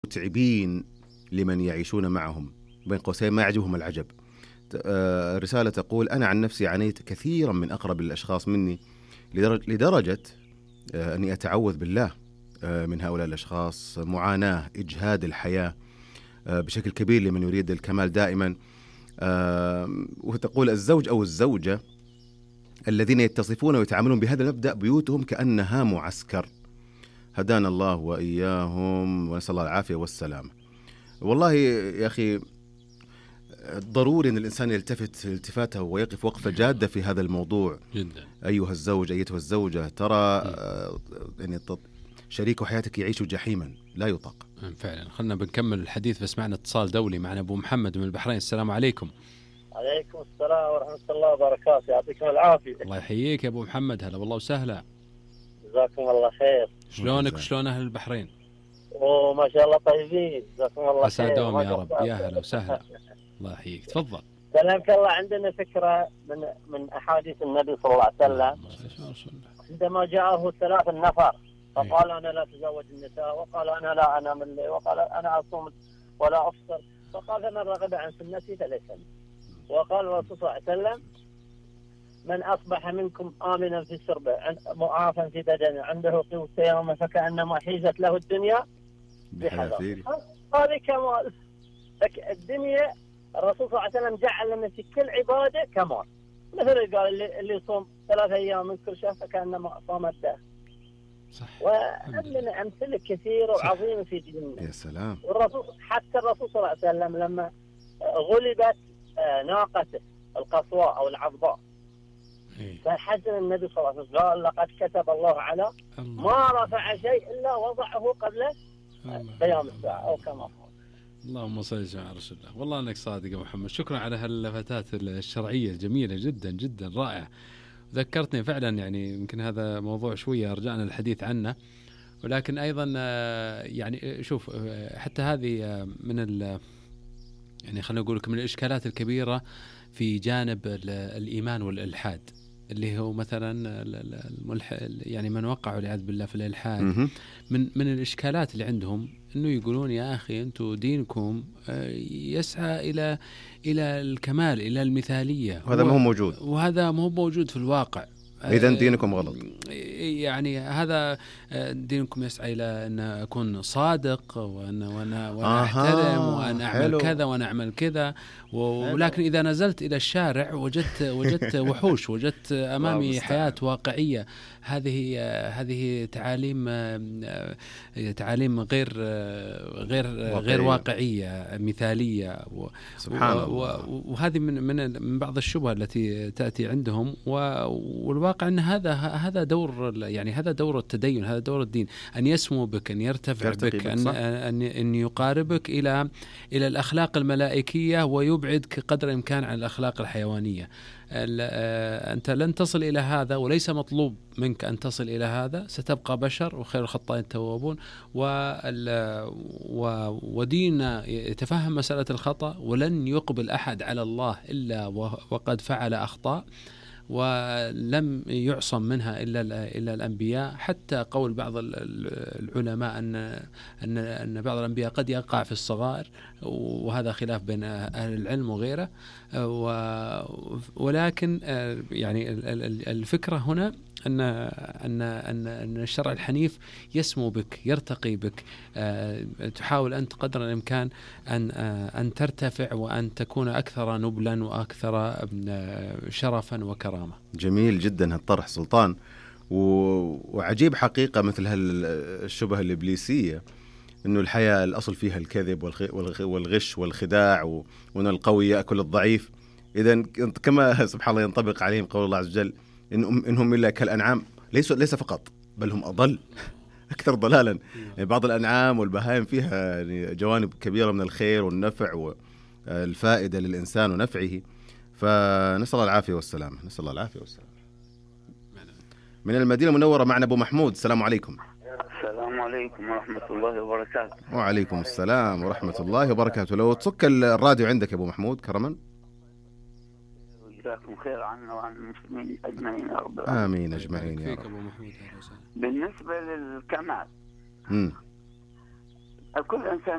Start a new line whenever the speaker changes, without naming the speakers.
متعبين لمن يعيشون معهم، بين قوسين ما يعجبهم العجب. رسالة تقول: أنا عن نفسي عانيت كثيرا من أقرب الأشخاص مني لدرجة أني أتعوذ بالله من هؤلاء الأشخاص. معاناة، إجهاد الحياة بشكل كبير لمن يريد الكمال دائما. وتقول: الزوج أو الزوجة الذين يتصفون ويتعاملون بهذا المبدأ بيوتهم كأنها معسكر. هدانا الله وإياهم ونسأل الله العافية والسلامة. والله يا أخي ضروري أن الإنسان يلتفت التفاته ويقف وقفة جادة في هذا الموضوع
جدا.
أيها الزوج، أيتها الزوجة، ترى يعني شريك حياتك يعيش جحيما لا يطاق
فعلا. خلنا بنكمل الحديث، بس معنا اتصال دولي، معنا أبو محمد من البحرين. السلام عليكم.
عليكم السلام ورحمة الله وبركاته، يعطيكم العافية.
الله يحييك يا أبو محمد، هلا والله وسهلا.
جزاكم الله خير.
شلونك وشلون أهل البحرين؟
وما شاء الله طيبين، جزاكم الله خير.
أسعدهم يا رب، يا هلا وسهلا. الله يحييك، تفضل.
سلامك الله. عندنا فكرة من أحاديث النبي صلى الله عليه وسلم عندما جاءه 3 نفر فقال: أنا لا أتزوج النساء، وقال: أنا لا أنام الليل، وقال: أنا أصوم ولا أفطر، فقال: فمن رغب عن سنتي فليس مني. وقال الرسول صلى الله عليه وسلم: من أصبح منكم آمنا في سربه معافا في بدنه عنده قوة يوم فكأنما حيزت له الدنيا بحذر. هذه كمال الدنيا. الرسول صلى الله عليه وسلم جعل لنا في كل عبادة كمال. مثل قال اللي يصوم 3 أيام من كل شهر فكأنما صام الدهر.
صح.
وعندنا أمثلة كثيرة وعظيمة في ديننا.
يا سلام.
والرسول حتى الرسول صلى الله عليه وسلم لما غلبت ناقته القصواء أو العضباء فحزن النبي صلى الله عليه وسلم قال: لقد كتب الله على ما رفع شيء إلا وضعه قبل قيام الساعة، أو كما قال.
اللهم صل على رسول الله. والله انك صادق يا محمد، شكرا على هاللفتات الشرعيه الجميله جدا جدا رائعه. ذكرتني فعلا، يعني يمكن هذا موضوع شويه رجعنا للحديث عنه، ولكن ايضا يعني شوف حتى هذه من يعني خلينا نقول من الاشكالات الكبيره في جانب الايمان والالحاد، اللي هو مثلا يعني من وقعوا والعياذ بالله في الالحاد من الاشكالات اللي عندهم انه يقولون: يا اخي انتم دينكم يسعى الى الكمال، الى المثاليه،
وهذا ما هو موجود،
وهذا ما هو موجود في الواقع.
إذن دينكم غلط.
يعني هذا دينكم يسعى إلى أن أكون صادق وأنا أحترم وأنا أعمل كذا وأنا أعمل كذا، ولكن إذا نزلت إلى الشارع وجدت وحوش، وجدت أمامي حياة واقعية. هذه تعاليم غير واقعية، مثالية.
سبحان الله.
وهذه من بعض الشبهة التي تأتي عندهم. والواقع أن هذا دور، يعني هذا دور التدين، هذا دور الدين، أن يسمو بك، أن يرتفع بك، أن يقاربك إلى الأخلاق الملائكية ويبعدك قدر الإمكان عن الأخلاق الحيوانية. أنت لن تصل إلى هذا، وليس مطلوب منك أن تصل إلى هذا. ستبقى بشر، وخير الخطائين التوابون، وديننا يتفهم مسألة الخطأ، ولن يقبل أحد على الله إلا وقد فعل أخطاء، ولم يعصم منها إلا الأنبياء. حتى قول بعض العلماء أن بعض الأنبياء قد يقع في الصغائر، وهذا خلاف بين أهل العلم وغيره. ولكن يعني الفكرة هنا أن الشرع الحنيف يسمو بك، يرتقي بك. تحاول أنت قدر الإمكان أن ترتفع، وأن تكون أكثر نبلا وأكثر شرفا وكرامة.
جميل جدا هالطرح سلطان. وعجيب حقيقة مثل هالشبه الإبليسية، إنه الحياة الأصل فيها الكذب والغش والخداع، وأن القوي يأكل الضعيف. إذن كما سبحان الله ينطبق عليهم قول الله عز وجل: إنهم إلا كالأنعام، ليس فقط بل هم أضل أكثر ضلالا. يعني بعض الأنعام والبهائم فيها يعني جوانب كبيرة من الخير والنفع والفائدة للإنسان ونفعه. فنسأل الله العافية والسلام. نسأل الله العافية والسلام. من المدينة المنورة معنا أبو محمود. السلام عليكم.
السلام عليكم ورحمة الله وبركاته.
وعليكم السلام ورحمة الله وبركاته. لو تصك الراديو عندك يا أبو محمود كرما.
جزاكم خير عنا وعن المسلمين أجمعين يا رب.
آمين أجمعين يا رب.
بالنسبة للكمال، كل إنسان